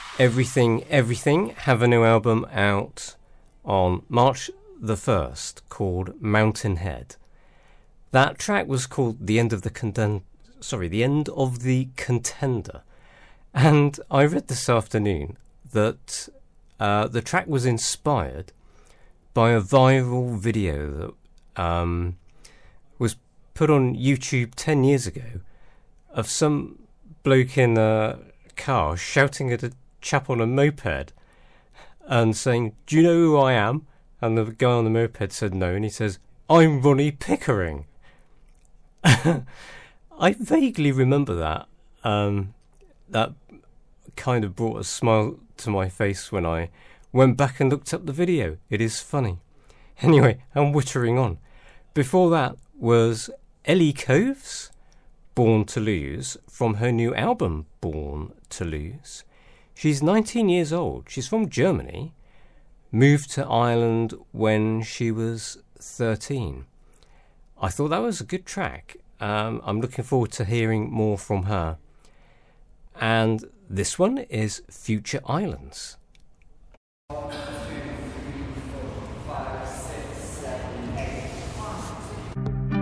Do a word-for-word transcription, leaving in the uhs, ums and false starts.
Everything Everything have a new album out on March the first called Mountain Head. That track was called The End of the Conden- sorry, The End of the Contender. And I read this afternoon that uh, the track was inspired by a viral video that um, was put on YouTube ten years ago of some bloke in a car shouting at a chap on a moped and saying, "Do you know who I am?" And the guy on the moped said no, and he says, "I'm Ronnie Pickering." I vaguely remember that. Um, that kind of brought a smile to my face when I went back and looked up the video. It is funny. Anyway, I'm wittering on. Before that was Ellie Coves, Born to Lose, from her new album, Born to Lose. She's nineteen years old. She's from Germany. Moved to Ireland when she was thirteen. I thought that was a good track. Um, I'm looking forward to hearing more from her. And this one is Future Islands.